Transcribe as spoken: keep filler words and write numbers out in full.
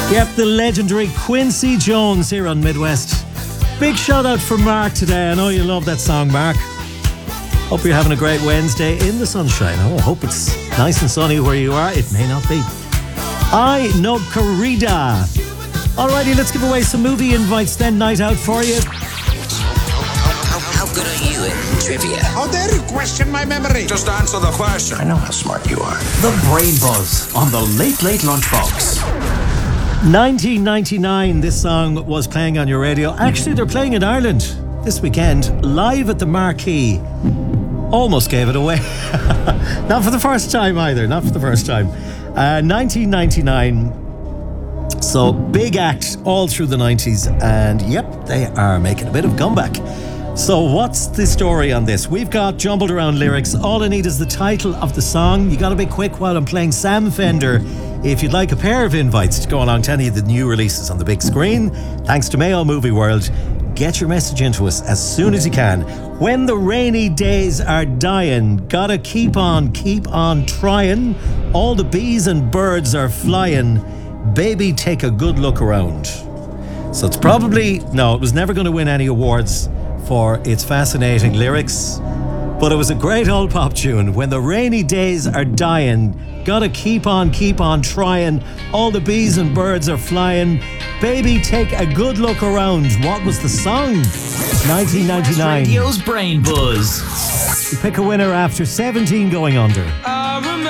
Yep, the legendary Quincy Jones here on Midwest. Big shout out for Mark today. I know you love that song, Mark. Hope you're having a great Wednesday in the sunshine. Oh, I hope it's nice and sunny where you are. It may not be. I know Corrida. Alrighty, let's give away some movie invites then. Night out for you. How, how good are you at trivia? How dare you question my memory? Just answer the question. I know how smart you are. The Brain Buzz on the Late Late Lunchbox. nineteen ninety-nine, this song was playing on your radio. Actually, they're playing in Ireland this weekend, live at the Marquee. Almost gave it away. Not for the first time either, not for the first time. Uh, nineteen ninety-nine, so big act all through the nineties, and yep, they are making a bit of a comeback. So what's the story on this? We've got jumbled around lyrics. All I need is the title of the song. You got to be quick while I'm playing Sam Fender. If you'd like a pair of invites to go along to any of the new releases on the big screen, thanks to Mayo Movie World, get your message into us as soon as you can. When the rainy days are dying, gotta keep on, keep on trying. All the bees and birds are flying. Baby, take a good look around. So it's probably, no, it was never going to win any awards for its fascinating lyrics, but it was a great old pop tune. When the rainy days are dying, gotta keep on, keep on trying. All the bees and birds are flying. Baby, take a good look around. What was the song? nineteen ninety-nine. Radio's Brain Buzz. You pick a winner after seventeen going under.